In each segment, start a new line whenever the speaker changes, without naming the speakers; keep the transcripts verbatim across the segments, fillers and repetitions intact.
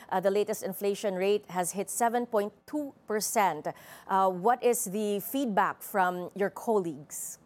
uh, the latest inflation rate has hit seven point two percent. Uh, what is the feedback from your colleagues?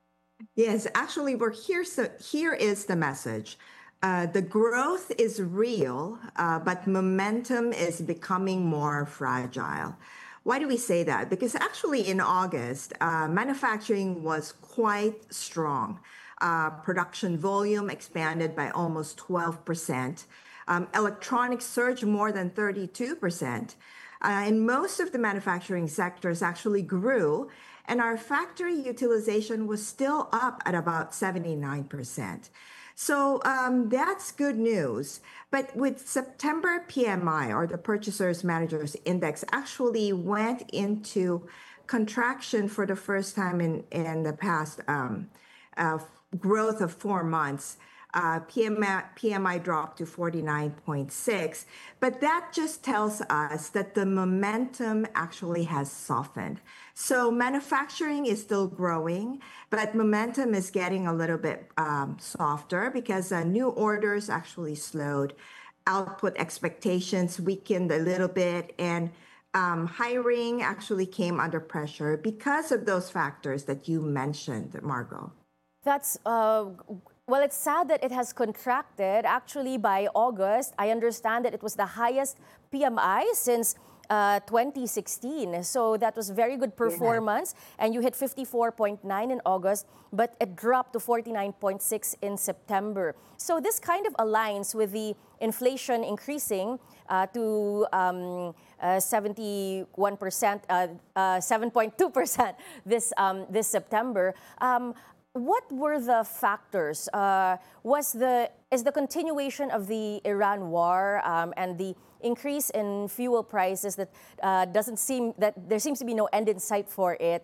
Yes, actually, we're here. So here is the message. Uh, the growth is real, uh, but momentum is becoming more fragile. Why do we say that? Because actually, in August, uh, manufacturing was quite strong. Uh, production volume expanded by almost twelve percent. Um, electronics surged more than thirty-two percent. Uh, and most of the manufacturing sectors actually grew, and our factory utilization was still up at about seventy-nine percent. So um, that's good news. But with September P M I, or the Purchasers Managers Index, actually went into contraction for the first time in, in the past um, uh, growth of four months. Uh, P M I, P M I dropped to forty-nine point six, but that just tells us that the momentum actually has softened. So manufacturing is still growing, but momentum is getting a little bit um, softer because uh, new orders actually slowed, output expectations weakened a little bit, and um, hiring actually came under pressure because of those factors that you mentioned, Margot.
That's, uh, well, it's sad that it has contracted. Actually, by August, I understand that it was the highest P M I since uh, twenty sixteen. So that was very good performance. Yeah. And you hit fifty-four point nine in August, but it dropped to forty-nine point six in September. So this kind of aligns with the inflation increasing uh, to um, uh, seventy-one percent, uh, uh, seven point two percent this, um, this September. Um, What were the factors? Uh, was the is the continuation of the Iran war um, and the increase in fuel prices that uh, doesn't seem that there seems to be no end in sight for it?